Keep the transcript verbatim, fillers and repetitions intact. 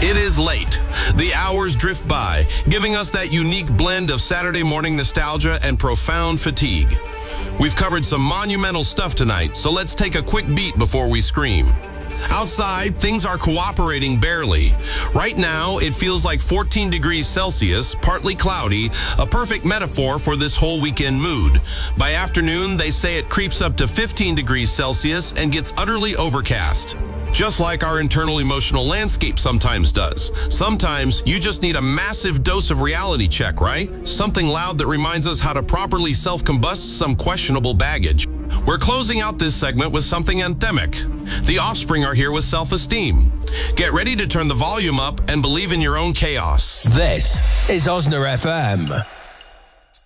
It is late. The hours drift by, giving us that unique blend of Saturday morning nostalgia and profound fatigue. We've covered some monumental stuff tonight, so let's take a quick beat before we scream. Outside, things are cooperating barely. Right now, it feels like fourteen degrees Celsius, partly cloudy, a perfect metaphor for this whole weekend mood. By afternoon, they say it creeps up to fifteen degrees Celsius and gets utterly overcast. Just like our internal emotional landscape sometimes does. Sometimes you just need a massive dose of reality check, right? Something loud that reminds us how to properly self-combust some questionable baggage. We're closing out this segment with something anthemic. The Offspring are here with Self-Esteem. Get ready to turn the volume up and believe in your own chaos. This is Osna F M.